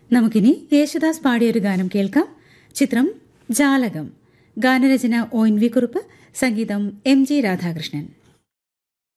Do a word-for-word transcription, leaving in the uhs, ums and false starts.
നമുക്കിനി യേശുദാസ് പാടിയൊരു ഗാനം കേൾക്കാം. ചിത്രം ജാലകം. ഗാനരചന ഒ എൻ വി കുറുപ്പ്, സംഗീതം എം ജി രാധാകൃഷ്ണൻ.